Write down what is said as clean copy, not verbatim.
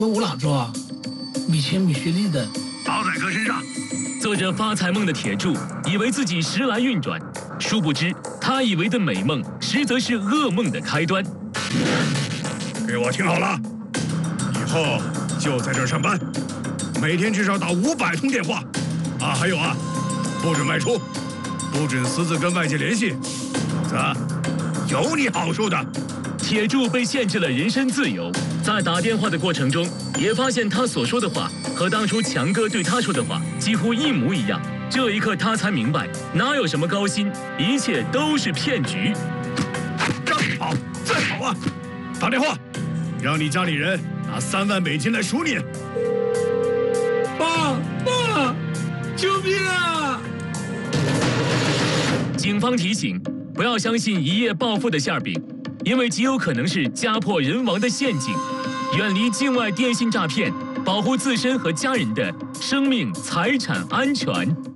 问我哪做啊？米钱米学历的， 包在哥身上。 做着发财梦的铁柱以为自己时来运转，殊不知他以为的美梦，实则是噩梦的开端。 给我听好了，以后就在这儿上班，每天至少打500通电话。啊，还有啊，不准外出，不准私自跟外界联系，否则有你好处的。 铁柱被限制了人身自由，在打电话的过程中，也发现他所说的话和当初强哥对他说的话几乎一模一样。这一刻，他才明白，哪有什么高薪，一切都是骗局。 让你跑，再跑啊！打电话，让你家里人拿3万美金来赎你。 爸，救命啊！ 警方提醒，不要相信一夜暴富的馅饼，因为极有可能是家破人亡的陷阱。远离境外电信诈骗，保护自身和家人的生命财产安全。